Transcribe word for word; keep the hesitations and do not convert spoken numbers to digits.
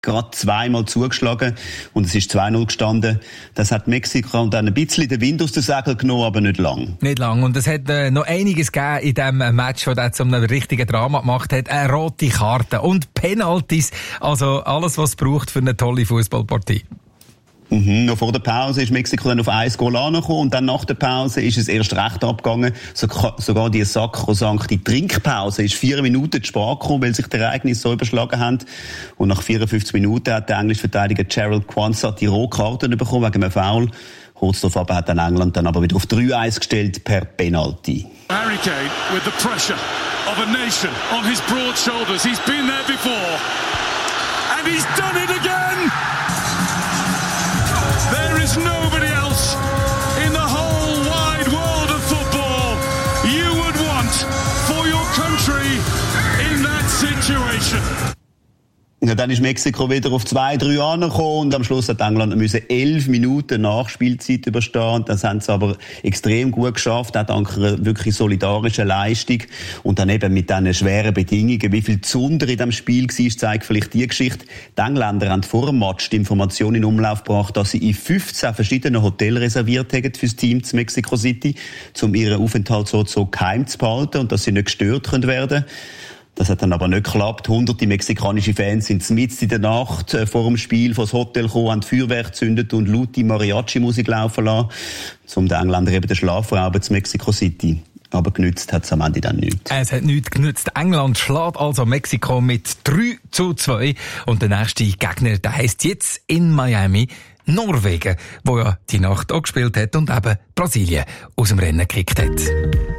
gerade zweimal zugeschlagen und es ist zwei null gestanden. Das hat Mexiko dann ein bisschen den Wind aus den Segeln genommen, aber nicht lang. Nicht lang. Und es hat äh, noch einiges gegeben in diesem Match, das er zu einem richtigen Drama gemacht hat. Eine rote Karte und Penalties. Also alles, was es braucht für eine tolle Fußballpartie. Mhm. Noch vor der Pause ist Mexiko dann auf ein Goal angekommen und dann nach der Pause ist es erst recht abgegangen. Sogar die sakrosankte Trinkpause ist vier Minuten zu spät gekommen, weil sich die Ereignisse so überschlagen haben. Und nach vierundfünfzig Minuten hat der englische Verteidiger Gerald Quansah die rote Karte bekommen wegen einem Foul. Kurz darauf hat dann England dann aber wieder auf drei eins gestellt per Penalty. Harry Kane with the pressure of a nation on his broad shoulders. He's been there before. And he's done it again! There is nobody else in the whole wide world of football you would want for your country in that situation. Ja, dann ist Mexiko wieder auf zwei drei angekommen und am Schluss hat England müssen elf Minuten Nachspielzeit überstehen. Das haben sie aber extrem gut geschafft, auch dank einer wirklich solidarischen Leistung. Und dann eben mit diesen schweren Bedingungen, wie viel Zunder in diesem Spiel war, zeigt vielleicht die Geschichte. Die Engländer haben vor dem Match die Information in Umlauf gebracht, dass sie in fünfzehn verschiedenen Hotels reserviert haben für das Team zu Mexico City, um ihren Aufenthalt so, so geheim zu behalten und dass sie nicht gestört werden können. Das hat dann aber nicht geklappt. Hunderte mexikanische Fans sind mitten in der Nacht äh, vor dem Spiel vor das Hotel gekommen, haben Feuerwerk gezündet und laute Mariachi-Musik laufen lassen, um den Engländern eben den Schlaf zu rauben zu Mexico City. Aber genützt hat es am Ende dann nichts. Es hat nichts genützt. England schlägt also Mexiko mit drei zu zwei. Und der nächste Gegner, der heisst jetzt in Miami Norwegen, wo ja die Nacht auch gespielt hat und eben Brasilien aus dem Rennen gekickt hat.